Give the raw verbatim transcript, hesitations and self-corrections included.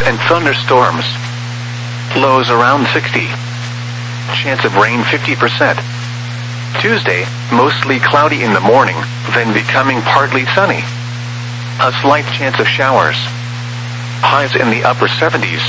and thunderstorms. Lows around sixty. Chance of rain fifty percent. Tuesday, mostly cloudy in the morning, then becoming partly sunny. A slight chance of showers. Highs in the upper seventies.